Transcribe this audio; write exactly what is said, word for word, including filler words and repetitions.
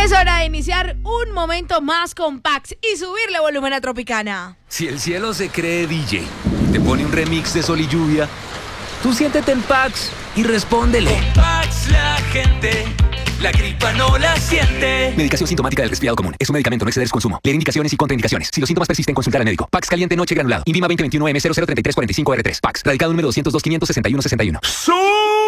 Es hora de iniciar un momento más con Pax y subirle volumen a Tropicana. Si el cielo se cree D J, te pone un remix de sol y lluvia, tú siéntete en Pax y respóndele. Con Pax la gente, la gripa no la siente. Medicación sintomática del resfriado común. Es un medicamento, no exceder su consumo. Leer indicaciones y contraindicaciones. Si los síntomas persisten, consultar al médico. Pax caliente noche granulado. INVIMA veinte veintiuno M cero cero treinta y tres cuarenta y cinco R tres. Pax. Radicado número doscientos dos, quinientos sesenta y uno sesenta y uno.